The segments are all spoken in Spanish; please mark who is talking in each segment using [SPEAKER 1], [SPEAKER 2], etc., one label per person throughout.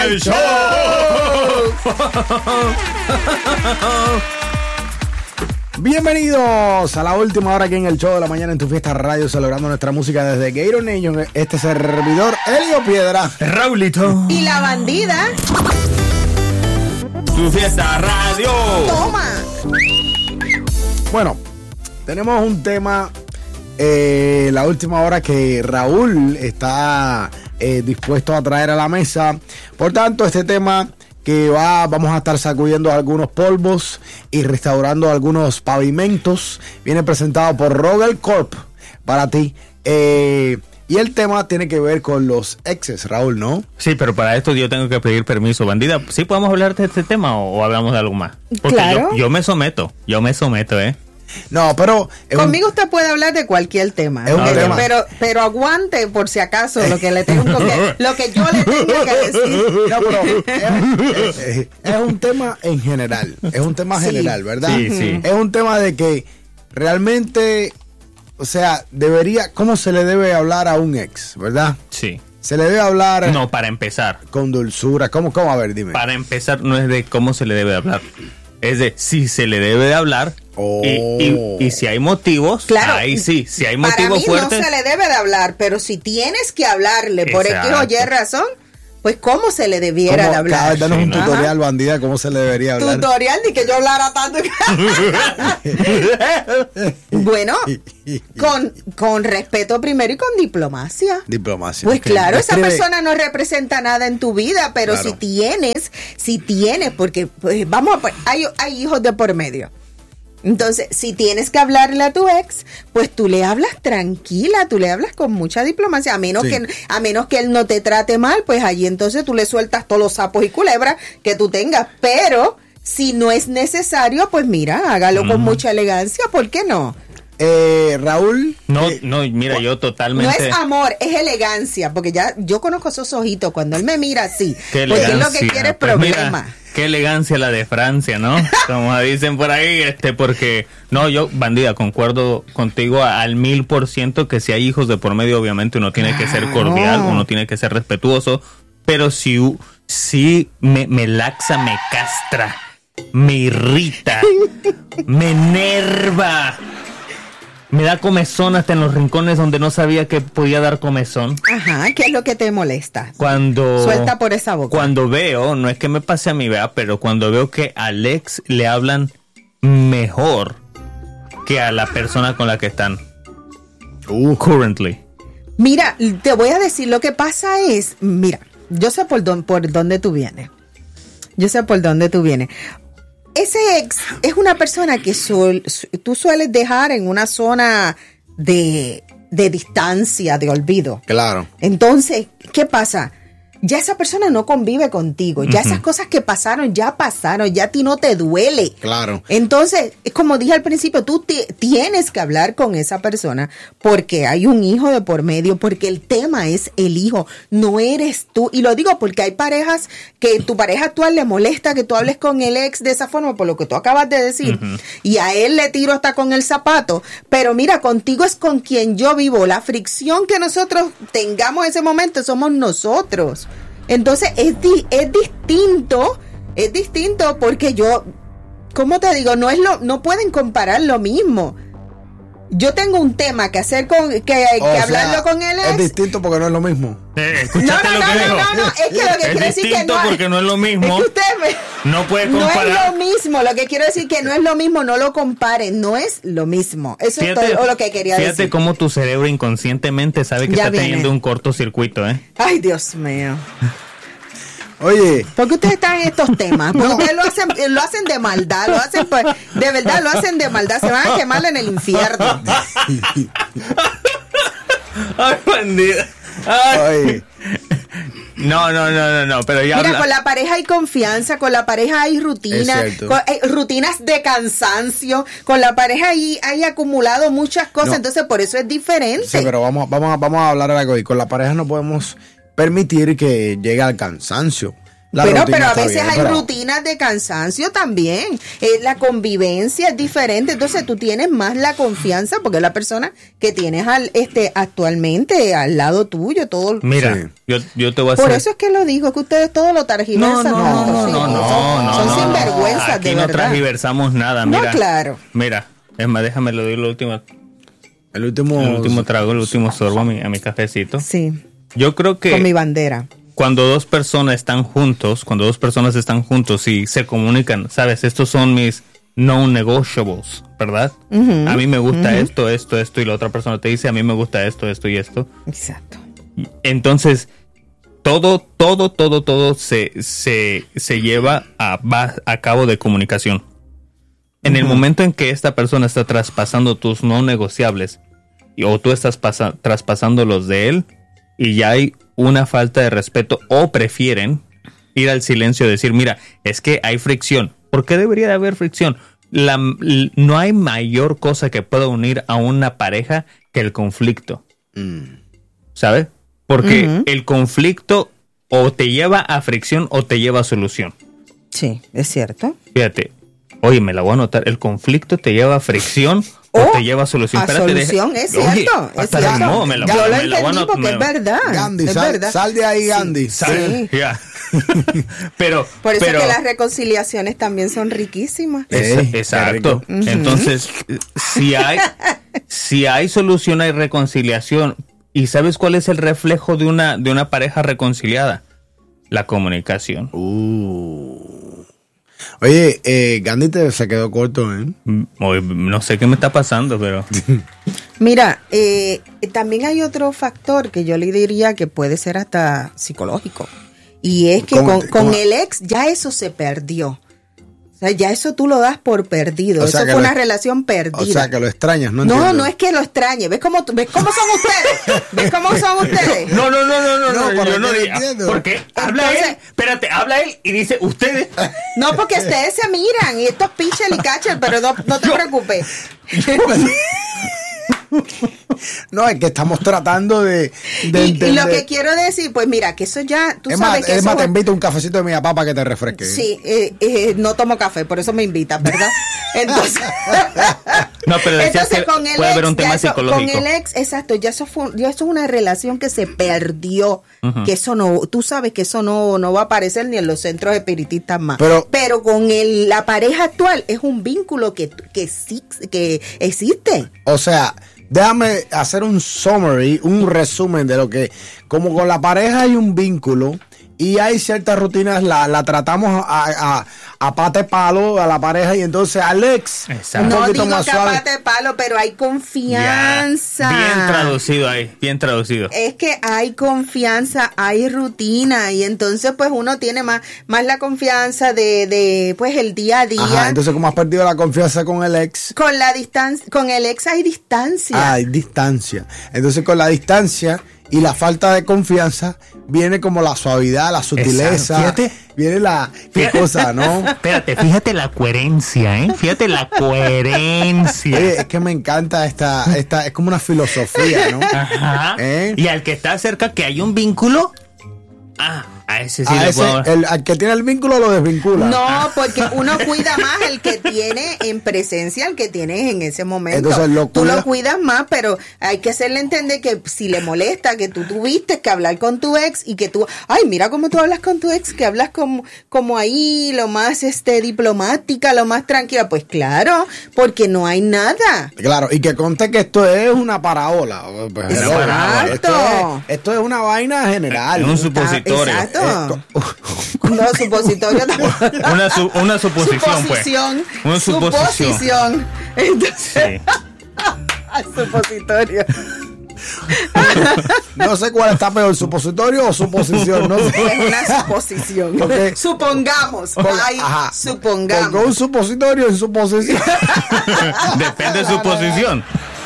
[SPEAKER 1] El show.
[SPEAKER 2] Bienvenidos a la última hora aquí en el show de la mañana en tu fiesta radio, celebrando nuestra música desde Gator Nation. Este servidor, Elio Piedra,
[SPEAKER 1] Raulito
[SPEAKER 3] y la bandida.
[SPEAKER 1] Tu fiesta radio.
[SPEAKER 3] Toma.
[SPEAKER 2] Bueno, tenemos un tema la última hora que Raúl está dispuesto a traer a la mesa. Por tanto, este tema que vamos a estar sacudiendo algunos polvos y restaurando algunos pavimentos, viene presentado por Roger Corp para ti. Y el tema tiene que ver con los exes, Raúl, ¿no?
[SPEAKER 1] Sí, pero para esto yo tengo que pedir permiso. Bandida, ¿sí podemos hablar de este tema o hablamos de algo más? Porque
[SPEAKER 3] claro.
[SPEAKER 1] yo me someto,
[SPEAKER 2] No, pero...
[SPEAKER 3] Conmigo usted puede hablar de cualquier tema.
[SPEAKER 2] Es un tema.
[SPEAKER 3] Pero aguante por si acaso lo que le tengo lo que yo le tengo que decir.
[SPEAKER 2] No, pero es un tema en general. Es un tema general, ¿verdad?
[SPEAKER 1] Sí, sí.
[SPEAKER 2] Es un tema de que realmente, o sea, ¿cómo se le debe hablar a un ex, verdad?
[SPEAKER 1] Sí.
[SPEAKER 2] Se le debe hablar...
[SPEAKER 1] No, para empezar.
[SPEAKER 2] Con dulzura. ¿Cómo? A ver, dime.
[SPEAKER 1] Para empezar, no es de cómo se le debe hablar. Es de si se le debe de hablar.
[SPEAKER 2] Oh.
[SPEAKER 1] Y si hay motivos,
[SPEAKER 3] claro,
[SPEAKER 1] ahí sí. Si hay
[SPEAKER 3] para
[SPEAKER 1] motivos
[SPEAKER 3] mí
[SPEAKER 1] fuertes.
[SPEAKER 3] no se le debe de hablar, pero si tienes que hablarle por X o Y razón, pues cómo se le debiera de hablar.
[SPEAKER 2] Cada vez danos un
[SPEAKER 1] Sí, ¿no?
[SPEAKER 2] tutorial, bandida, cómo se le debería hablar.
[SPEAKER 3] Tutorial ni que yo hablara tanto. Bueno, con respeto primero y con diplomacia.
[SPEAKER 2] Diplomacia.
[SPEAKER 3] Pues
[SPEAKER 2] Okay.
[SPEAKER 3] claro, esa
[SPEAKER 2] Escribe.
[SPEAKER 3] persona no representa nada en tu vida, pero
[SPEAKER 2] Claro.
[SPEAKER 3] si tienes, porque pues, hay hijos de por medio. Entonces, si tienes que hablarle a tu ex, pues tú le hablas tranquila, tú le hablas con mucha diplomacia, a menos que él no te trate mal, pues allí entonces tú le sueltas todos los sapos y culebras que tú tengas, pero si no es necesario, pues mira, hágalo con mucha elegancia, ¿por qué no?
[SPEAKER 2] Raúl.
[SPEAKER 1] No, mira, yo totalmente.
[SPEAKER 3] No es amor, es elegancia, porque ya yo conozco esos ojitos cuando él me mira así,
[SPEAKER 1] Qué
[SPEAKER 3] porque él lo
[SPEAKER 1] elegancia.
[SPEAKER 3] que quiere es
[SPEAKER 1] Pues
[SPEAKER 3] problema.
[SPEAKER 1] mira, qué elegancia la de Francia, ¿no? Como dicen por ahí, porque no, yo, bandida, concuerdo contigo al 1000% que si hay hijos de por medio, obviamente uno tiene que ser cordial, uno tiene que ser respetuoso, pero si me laxa, me castra, me irrita, me enerva. Me da comezón hasta en los rincones donde no sabía que podía dar comezón.
[SPEAKER 3] Ajá, ¿qué es lo que te molesta?
[SPEAKER 1] Cuando...
[SPEAKER 3] Suelta por esa boca.
[SPEAKER 1] Cuando veo, no es que me pase a mí, ¿verdad? Pero cuando veo que al ex le hablan mejor que a la persona con la que están. Currently.
[SPEAKER 3] Mira, te voy a decir, lo que pasa es, mira, yo sé por dónde tú vienes. Ese ex es una persona que tú sueles dejar en una zona de distancia, de olvido.
[SPEAKER 2] Claro.
[SPEAKER 3] Entonces, ¿qué pasa? Ya esa persona no convive contigo, ya esas cosas que pasaron, ya a ti no te duele.
[SPEAKER 2] Claro.
[SPEAKER 3] Entonces, como dije al principio, tú tienes que hablar con esa persona porque hay un hijo de por medio, porque el tema es el hijo, no eres tú. Y lo digo porque hay parejas que tu pareja actual le molesta que tú hables con el ex de esa forma, por lo que tú acabas de decir, y a él le tiro hasta con el zapato, pero mira, contigo es con quien yo vivo, la fricción que nosotros tengamos en ese momento somos nosotros. Entonces es distinto porque yo, ¿cómo te digo? No pueden comparar lo mismo. Yo tengo un tema que hacer hablarlo con él
[SPEAKER 2] es distinto porque no es lo mismo.
[SPEAKER 1] ¿Escuchaste lo que dijo?
[SPEAKER 3] No, es que lo que quiero decir que no
[SPEAKER 1] porque no es lo mismo.
[SPEAKER 3] Es que usted
[SPEAKER 1] no puede
[SPEAKER 3] no
[SPEAKER 1] comparar.
[SPEAKER 3] es lo mismo, lo que quiero decir que no es lo mismo, no lo comparen, no es lo mismo. Eso es todo lo que quería decir.
[SPEAKER 1] Fíjate cómo tu cerebro inconscientemente sabe que
[SPEAKER 3] Ya
[SPEAKER 1] está
[SPEAKER 3] viene.
[SPEAKER 1] teniendo un cortocircuito, ¿eh?
[SPEAKER 3] Ay, Dios mío.
[SPEAKER 2] Oye,
[SPEAKER 3] ¿Por qué ustedes están en estos temas? Porque ustedes lo hacen de maldad, de verdad lo hacen de maldad, se van a quemar en el infierno.
[SPEAKER 1] Ay, bandida. Ay.
[SPEAKER 2] oye.
[SPEAKER 1] No, pero ya
[SPEAKER 3] Mira, con la pareja hay confianza, con la pareja hay rutina,
[SPEAKER 2] Es cierto.
[SPEAKER 3] rutinas de cansancio, con la pareja hay acumulado muchas cosas,
[SPEAKER 2] No.
[SPEAKER 3] entonces por eso es diferente.
[SPEAKER 2] Sí, pero vamos a hablar algo. Y con la pareja no podemos permitir que llegue al cansancio.
[SPEAKER 3] Pero a veces hay rutinas de cansancio también. La convivencia es diferente. Entonces tú tienes más la confianza porque es la persona que tienes actualmente al lado tuyo. Todo.
[SPEAKER 1] Mira, yo te voy a hacer.
[SPEAKER 3] Por eso es que lo digo, que ustedes todo lo targiversan.
[SPEAKER 1] No.
[SPEAKER 3] Son sinvergüenzas,
[SPEAKER 1] aquí
[SPEAKER 3] de
[SPEAKER 1] no
[SPEAKER 3] verdad.
[SPEAKER 1] transgiversamos nada. Mira,
[SPEAKER 3] no, claro.
[SPEAKER 1] Mira, es más, déjame lo digo
[SPEAKER 2] el último
[SPEAKER 1] trago, el último sorbo a mi cafecito.
[SPEAKER 3] Sí.
[SPEAKER 1] Yo creo que
[SPEAKER 3] con mi bandera.
[SPEAKER 1] Cuando dos personas están juntos y se comunican, sabes, estos son mis non-negotiables, ¿verdad? A mí me gusta esto y la otra persona te dice, a mí me gusta esto y esto.
[SPEAKER 3] Exacto.
[SPEAKER 1] Entonces, todo se lleva a cabo de comunicación. En el momento en que esta persona está traspasando tus no negociables o tú estás traspasando los de él y ya hay una falta de respeto o prefieren ir al silencio y decir, mira, es que hay fricción. ¿Por qué debería de haber fricción? No hay mayor cosa que pueda unir a una pareja que el conflicto. ¿Sabes? Porque el conflicto o te lleva a fricción o te lleva a solución.
[SPEAKER 3] Sí, es cierto.
[SPEAKER 1] Fíjate, oye, me la voy a anotar. El conflicto te lleva a fricción o te lleva a solución.
[SPEAKER 3] Solución, es cierto.
[SPEAKER 1] Hasta
[SPEAKER 3] es cierto.
[SPEAKER 1] Yo
[SPEAKER 3] lo entendí porque es verdad.
[SPEAKER 2] Gandhi,
[SPEAKER 3] es verdad.
[SPEAKER 2] Sal de ahí, Gandhi.
[SPEAKER 3] Sí.
[SPEAKER 1] Yeah. Pero
[SPEAKER 3] por eso que las reconciliaciones también son riquísimas.
[SPEAKER 1] Exacto. Entonces, si hay solución, hay reconciliación. ¿Y sabes cuál es el reflejo de una pareja reconciliada? La comunicación.
[SPEAKER 2] Oye, Gandhi se quedó corto, ¿eh?
[SPEAKER 1] No sé qué me está pasando, pero...
[SPEAKER 3] Mira, también hay otro factor que yo le diría que puede ser hasta psicológico. Y es que con el ex ya eso se perdió. O sea, ya eso tú lo das por perdido. Eso fue una relación perdida.
[SPEAKER 2] O sea, que lo extrañas, ¿no?
[SPEAKER 3] No es que lo extrañe. ¿Ves cómo son ustedes? ¿Ves cómo son ustedes?
[SPEAKER 1] No, yo no
[SPEAKER 2] entiendo.
[SPEAKER 1] Porque habla él y dice ustedes.
[SPEAKER 3] No, porque ustedes se miran y esto es pitcher y catcher, pero no te preocupes.
[SPEAKER 2] No, es que estamos tratando de entender.
[SPEAKER 3] Y lo que quiero decir, pues mira, que eso ya, tú sabes que
[SPEAKER 2] es más, te invito un cafecito de mi papá para que te refresque.
[SPEAKER 3] Sí, no tomo café, por eso me invitas, ¿verdad? Entonces,
[SPEAKER 1] no, pero decías que
[SPEAKER 3] con el
[SPEAKER 1] puede
[SPEAKER 3] ex,
[SPEAKER 1] haber un tema psicológico.
[SPEAKER 3] Con el ex, exacto, ya eso es una relación que se perdió, que eso no, tú sabes que eso no va a aparecer ni en los centros espiritistas más. Pero con la pareja actual es un vínculo que existe.
[SPEAKER 2] O sea, déjame hacer un summary, un resumen de lo que, como con la pareja hay un vínculo y hay ciertas rutinas, la tratamos a pate palo a la pareja y entonces al ex.
[SPEAKER 3] No digo que a pate palo, pero hay confianza.
[SPEAKER 1] Bien traducido ahí, bien traducido.
[SPEAKER 3] Es que hay confianza, hay rutina y entonces pues uno tiene más la confianza de pues el día a día.
[SPEAKER 2] Ajá, entonces ¿cómo has perdido la confianza con el ex?
[SPEAKER 3] Con la distancia, con el ex hay distancia.
[SPEAKER 2] Hay distancia. Entonces con la distancia y la falta de confianza viene como la suavidad, la sutileza.
[SPEAKER 1] Fíjate,
[SPEAKER 2] viene qué cosa, ¿no?
[SPEAKER 1] Espérate, fíjate la coherencia, ¿eh? Fíjate la coherencia.
[SPEAKER 2] Oye, es que me encanta esta es como una filosofía, ¿no?
[SPEAKER 1] Ajá. Y al que está cerca que hay un vínculo, a ese sí le puedo...
[SPEAKER 2] al que tiene el vínculo lo desvincula.
[SPEAKER 3] No, porque uno cuida más el que tiene en presencia, el que tienes en ese momento.
[SPEAKER 2] Entonces
[SPEAKER 3] tú lo cuidas más, pero hay que hacerle entender que si le molesta que tú tuviste que hablar con tu ex y que tú, ay, mira cómo tú hablas con tu ex, que hablas como ahí, lo más diplomática, lo más tranquila. Pues claro, porque no hay nada.
[SPEAKER 2] Claro, y que conte que esto es una parabola. Pues,
[SPEAKER 3] exacto.
[SPEAKER 2] Esto es una vaina general.
[SPEAKER 1] Es un supositorio.
[SPEAKER 3] Exacto. No, supositorio tampoco.
[SPEAKER 1] Una suposición, pues. Una
[SPEAKER 3] suposición. Entonces, supositorio.
[SPEAKER 2] No sé cuál está peor, supositorio o suposición. No sé.
[SPEAKER 3] Es una suposición.
[SPEAKER 2] Porque,
[SPEAKER 3] supongamos. Supongamos.
[SPEAKER 2] Porque un supositorio es suposición.
[SPEAKER 1] Depende de su posición.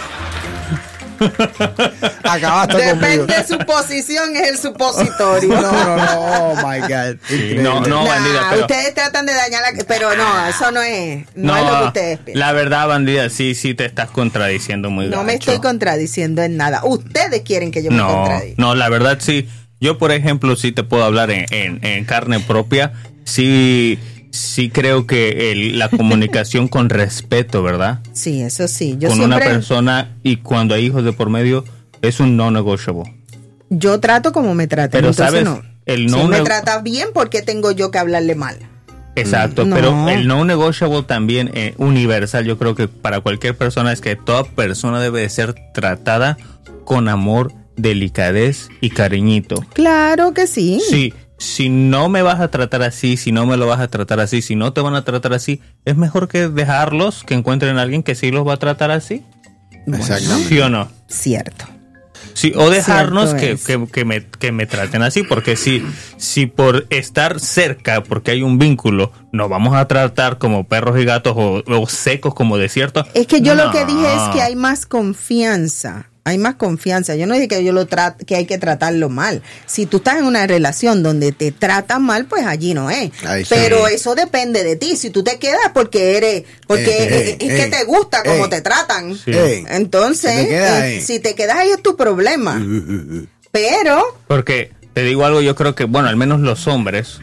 [SPEAKER 2] Acabaste
[SPEAKER 3] depende
[SPEAKER 2] conmigo.
[SPEAKER 3] de su posición, es el supositorio.
[SPEAKER 2] No, oh my God.
[SPEAKER 1] Sí, no, bandida, pero...
[SPEAKER 3] Ustedes tratan de dañar pero no, eso no es lo que ustedes piensan.
[SPEAKER 1] La verdad, bandida, sí te estás contradiciendo muy
[SPEAKER 3] No
[SPEAKER 1] gacho.
[SPEAKER 3] me estoy contradiciendo en nada. Ustedes quieren que yo me contradiga.
[SPEAKER 1] No, la verdad sí, Yo, por ejemplo, sí te puedo hablar en carne propia. Sí creo que la comunicación con respeto, ¿verdad?
[SPEAKER 3] Sí, eso sí. Yo
[SPEAKER 1] con
[SPEAKER 3] siempre,
[SPEAKER 1] una persona, y cuando hay hijos de por medio, es un no negotiable.
[SPEAKER 3] Yo trato como me traten.
[SPEAKER 1] Pero
[SPEAKER 3] entonces
[SPEAKER 1] sabes,
[SPEAKER 3] no.
[SPEAKER 1] el
[SPEAKER 3] Si
[SPEAKER 1] no
[SPEAKER 3] me trata bien, ¿por qué tengo yo que hablarle mal?
[SPEAKER 1] Exacto,
[SPEAKER 3] No.
[SPEAKER 1] pero el no negotiable también universal, yo creo que para cualquier persona es que toda persona debe de ser tratada con amor, delicadez y cariñito.
[SPEAKER 3] Claro que sí.
[SPEAKER 1] Sí, si no me vas a tratar así, si no me lo vas a tratar así, si no te van a tratar así, es mejor que dejarlos, que encuentren a alguien que sí los va a tratar así.
[SPEAKER 2] Exactamente.
[SPEAKER 1] ¿Sí o no?
[SPEAKER 3] Cierto.
[SPEAKER 1] Sí, o dejarnos
[SPEAKER 3] Cierto
[SPEAKER 1] que me traten así, porque si por estar cerca, porque hay un vínculo, nos vamos a tratar como perros y gatos o secos como desiertos.
[SPEAKER 3] Es que yo
[SPEAKER 1] no.
[SPEAKER 3] lo que dije es que hay más confianza. Hay más confianza. Yo no dije que que hay que tratarlo mal. Si tú estás en una relación donde te tratan mal, pues allí no es.
[SPEAKER 2] Ahí sí.
[SPEAKER 3] Pero eso depende de ti. Si tú te quedas porque es que te gusta cómo te tratan.
[SPEAKER 1] Sí.
[SPEAKER 3] Entonces, si te quedas ahí es tu problema. Pero
[SPEAKER 1] Porque te digo algo, yo creo que, bueno, al menos los hombres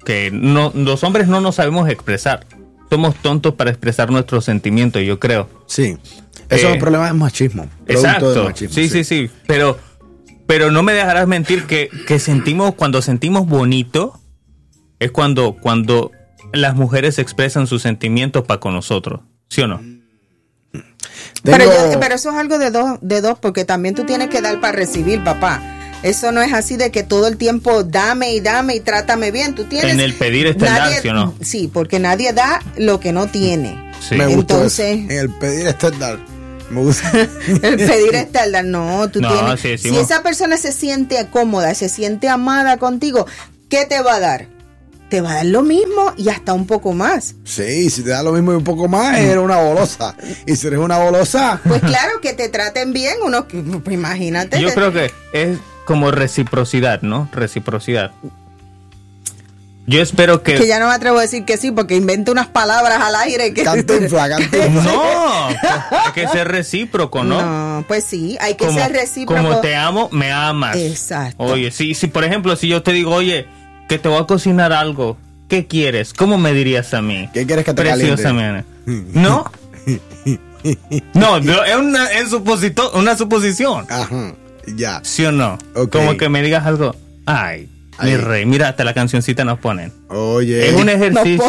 [SPEAKER 1] no nos sabemos expresar. Somos tontos para expresar nuestros sentimientos, yo creo.
[SPEAKER 2] Sí. Eso es un problema de machismo.
[SPEAKER 1] Exacto.
[SPEAKER 2] De machismo,
[SPEAKER 1] Sí. Pero no me dejarás mentir que cuando sentimos bonito, es cuando las mujeres expresan sus sentimientos para con nosotros. ¿Sí o no?
[SPEAKER 3] pero eso es algo de dos, porque también tú tienes que dar para recibir, papá. Eso no es así de que todo el tiempo dame y trátame bien. Tú tienes.
[SPEAKER 1] En el pedir está el dar, ¿sí o no?
[SPEAKER 3] Sí, porque nadie da lo que no tiene.
[SPEAKER 1] Sí.
[SPEAKER 2] Me gusta
[SPEAKER 3] Entonces,
[SPEAKER 2] eso. En el pedir está el dar. Me gusta.
[SPEAKER 3] el pedir está el dar. No, tú tienes.
[SPEAKER 1] Sí,
[SPEAKER 3] si esa persona se siente cómoda, se siente amada contigo, ¿qué te va a dar? Te va a dar lo mismo y hasta un poco más.
[SPEAKER 2] Sí, si te da lo mismo y un poco más, eres una golosa. Y si eres una golosa.
[SPEAKER 3] Pues claro, que te traten bien, pues imagínate.
[SPEAKER 1] Yo creo que es como reciprocidad, ¿no? Reciprocidad. Yo espero
[SPEAKER 3] que ya no me atrevo a decir que sí, porque invento unas palabras al aire que...
[SPEAKER 2] Cantinfla.
[SPEAKER 1] No, hay que ser recíproco, ¿no?
[SPEAKER 3] No, pues sí, hay que ser recíproco.
[SPEAKER 1] Como te amo, me amas.
[SPEAKER 3] Exacto.
[SPEAKER 1] Oye, si por ejemplo, si yo te digo, oye, que te voy a cocinar algo, ¿qué quieres? ¿Cómo me dirías a mí?
[SPEAKER 2] ¿Qué quieres que te
[SPEAKER 1] Preciosamente. ¿No? No, es una suposición.
[SPEAKER 2] Ajá, ya.
[SPEAKER 1] ¿Sí o no?
[SPEAKER 2] Okay.
[SPEAKER 1] Como que me digas algo, ay, mi rey, mira, hasta la cancioncita nos ponen.
[SPEAKER 2] Oye.
[SPEAKER 1] Es un ejercicio.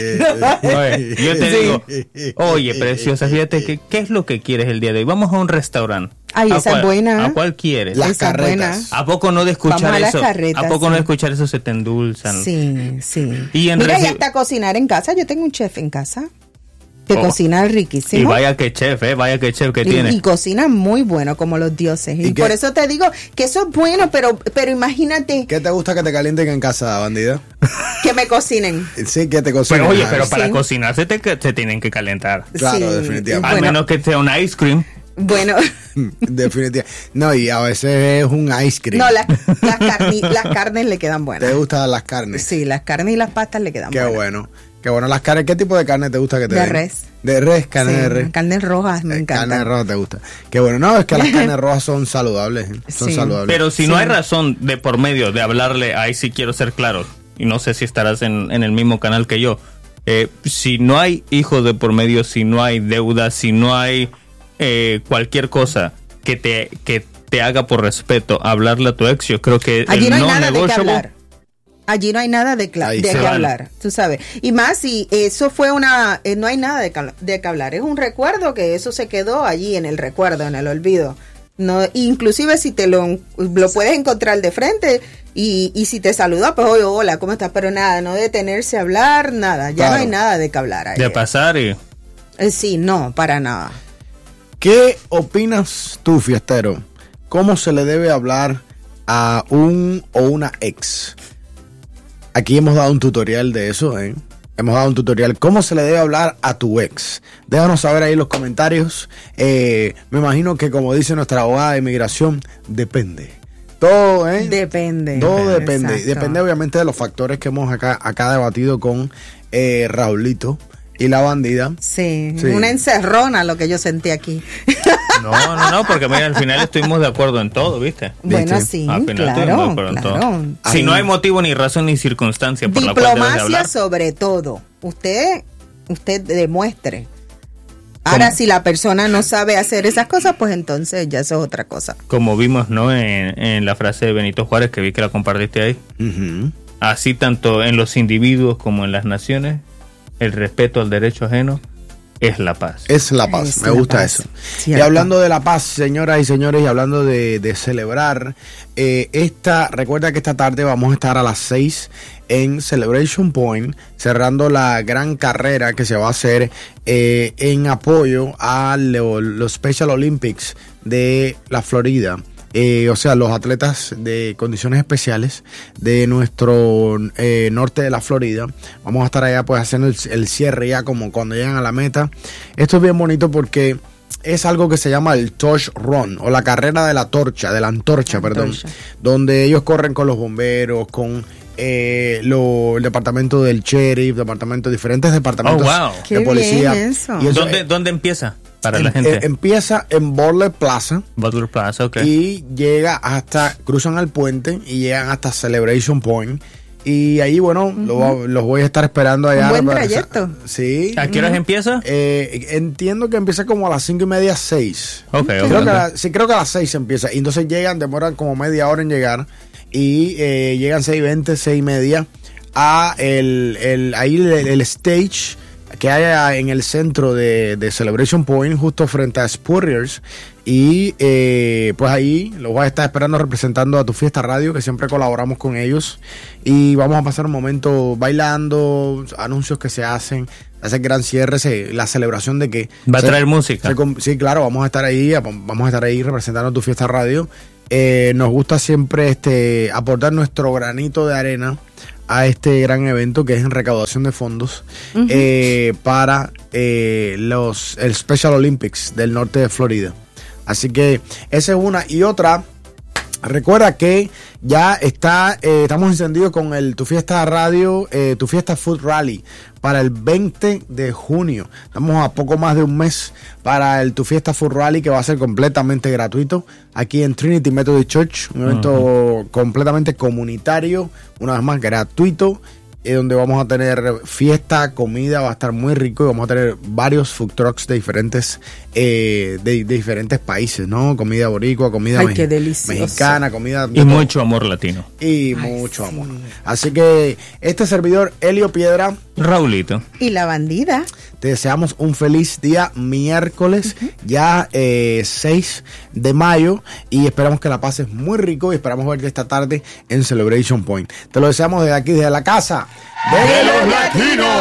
[SPEAKER 2] Oye,
[SPEAKER 1] yo te digo, oye, preciosa, fíjate que ¿qué es lo que quieres el día de hoy? Vamos a un restaurante.
[SPEAKER 3] Ay, esa es buena.
[SPEAKER 1] ¿A cuál quieres?
[SPEAKER 2] Las
[SPEAKER 3] Esa es
[SPEAKER 2] carretas.
[SPEAKER 1] ¿A poco no de escuchar eso?
[SPEAKER 3] Carretas,
[SPEAKER 1] ¿A poco
[SPEAKER 3] sí.
[SPEAKER 1] no de escuchar eso se te endulzan?
[SPEAKER 3] Sí.
[SPEAKER 1] Y
[SPEAKER 3] mira, y hasta cocinar en casa. Yo tengo un chef en casa que cocina riquísimo.
[SPEAKER 1] Y vaya que chef que tiene.
[SPEAKER 3] Y cocina muy bueno, como los dioses. Y por eso te digo que eso es bueno, pero imagínate.
[SPEAKER 2] ¿Qué te gusta que te calienten en casa, bandida?
[SPEAKER 3] Que me cocinen.
[SPEAKER 2] Sí, que te cocinen.
[SPEAKER 1] Pero oye, pero para cocinar se tienen que calentar.
[SPEAKER 2] Claro,
[SPEAKER 3] Sí,
[SPEAKER 2] definitivamente.
[SPEAKER 1] Al menos que sea un ice cream.
[SPEAKER 3] Bueno.
[SPEAKER 2] Definitivamente. No, y a veces es un ice cream.
[SPEAKER 3] No, las carnes le quedan buenas.
[SPEAKER 2] ¿Te gustan las carnes?
[SPEAKER 3] Sí, las carnes y las pastas le quedan buenas.
[SPEAKER 2] Qué bueno. Qué bueno. Las carnes, ¿qué tipo de carne te gusta que te
[SPEAKER 3] De
[SPEAKER 2] den?
[SPEAKER 3] res.
[SPEAKER 2] De res, carne
[SPEAKER 3] Sí,
[SPEAKER 2] de res.
[SPEAKER 3] carnes rojas me encantan.
[SPEAKER 2] Carne roja te gusta. Qué bueno. No, es que las carnes rojas son saludables. Son
[SPEAKER 3] Sí.
[SPEAKER 2] saludables.
[SPEAKER 1] Pero si no hay razón de por medio de hablarle, ahí sí quiero ser claro, y no sé si estarás en el mismo canal que yo, si no hay hijos de por medio, si no hay deuda, si no hay cualquier cosa que te haga por respeto hablarle a tu ex, yo creo que
[SPEAKER 3] allí
[SPEAKER 1] el
[SPEAKER 3] no hay
[SPEAKER 1] no
[SPEAKER 3] nada de qué
[SPEAKER 1] negotiable.
[SPEAKER 3] hablar. Allí no hay nada de qué hablar, tú sabes. Y más si eso fue no hay nada de qué hablar. Es un recuerdo que eso se quedó allí en el recuerdo, en el olvido. No, inclusive si te lo puedes encontrar de frente y si te saluda, pues oye, hola, ¿cómo estás? Pero nada, no detenerse a hablar, nada. Ya
[SPEAKER 2] Claro.
[SPEAKER 3] no hay nada de qué hablar ahí.
[SPEAKER 1] De pasar y...
[SPEAKER 3] Sí, no, para nada.
[SPEAKER 2] ¿Qué opinas tú, fiestero? ¿Cómo se le debe hablar a un o una ex? Aquí hemos dado un tutorial de eso, ¿eh? Hemos dado un tutorial. ¿Cómo se le debe hablar a tu ex? Déjanos saber ahí en los comentarios. Me imagino que, como dice nuestra abogada de inmigración, depende. Todo, ¿eh?
[SPEAKER 3] Depende.
[SPEAKER 2] Todo depende.
[SPEAKER 3] Exacto.
[SPEAKER 2] Depende, obviamente, de los factores que hemos acá debatido con Raulito. y la bandida.
[SPEAKER 3] Sí, una encerrona lo que yo sentí aquí.
[SPEAKER 1] No, porque mira, al final estuvimos de acuerdo en todo, ¿viste?
[SPEAKER 3] Bueno, sí,
[SPEAKER 1] al final estuvimos de acuerdo en todo. Si no hay motivo ni razón ni circunstancia por la cual debes de hablar.
[SPEAKER 3] Sobre todo. Usted demuestre. Ahora, si la persona no sabe hacer esas cosas, pues entonces ya eso es otra cosa.
[SPEAKER 1] Como vimos, ¿no? En la frase de Benito Juárez, que vi que la compartiste ahí. Uh-huh. Así, tanto en los individuos como en las naciones, el respeto al derecho ajeno es la paz.
[SPEAKER 2] Es la paz, me gusta eso. Cierto. Y hablando de la paz, señoras y señores, y hablando de celebrar, recuerda que esta tarde vamos a estar a las 6 en Celebration Point, cerrando la gran carrera que se va a hacer en apoyo a los Special Olympics de la Florida. O sea, los atletas de condiciones especiales de nuestro norte de la Florida. Vamos a estar allá pues haciendo el cierre ya como cuando llegan a la meta. Esto es bien bonito porque es algo que se llama el Torch Run o la carrera de la antorcha, donde ellos corren con los bomberos, con el departamento del sheriff, diferentes departamentos de policía.
[SPEAKER 3] Bien eso.
[SPEAKER 1] Y ¿Dónde empieza? Para la gente.
[SPEAKER 2] Empieza en Butler Plaza.
[SPEAKER 1] Butler Plaza, ok.
[SPEAKER 2] Y cruzan al puente y llegan hasta Celebration Point. Y ahí, bueno, los voy a estar esperando allá.
[SPEAKER 3] Un buen trayecto.
[SPEAKER 2] Sí.
[SPEAKER 1] ¿A qué horas empieza?
[SPEAKER 2] Entiendo que empieza como a las 5:30, 6. Creo que a las 6 empieza. Y entonces demoran como media hora en llegar. Y llegan 6:20, 6:30 a el stage que hay en el centro de Celebration Point, justo frente a Spurriers. Y pues ahí los voy a estar esperando representando a Tu Fiesta Radio, que siempre colaboramos con ellos. Y vamos a pasar un momento bailando, anuncios que se hacen, hace gran cierre, la celebración de que...
[SPEAKER 1] ¿Va a traer música?
[SPEAKER 2] Sí, claro, vamos a estar ahí representando a Tu Fiesta Radio. Nos gusta siempre aportar nuestro granito de arena a este gran evento que es en recaudación de fondos para el Special Olympics del norte de Florida. Así que esa es una. Y otra, recuerda que ya estamos encendidos con el Tu Fiesta Radio, Tu Fiesta Food Rally para el 20 de junio. Estamos a poco más de un mes para el Tu Fiesta Food Rally, que va a ser completamente gratuito aquí en Trinity Methodist Church, un evento completamente comunitario, una vez más gratuito, donde vamos a tener fiesta, comida, va a estar muy rico y vamos a tener varios food trucks de diferentes países, ¿no? Comida boricua, comida mexicana, comida...
[SPEAKER 1] Y mucho amor latino.
[SPEAKER 2] Mucho amor. Así que este servidor, Helio Piedra,
[SPEAKER 1] Raulito
[SPEAKER 3] y la bandida,
[SPEAKER 2] te deseamos un feliz día miércoles, ya 6 de mayo, y esperamos que la pases muy rico y esperamos verte esta tarde en Celebration Point. Te lo deseamos desde aquí, desde la casa de los latinos.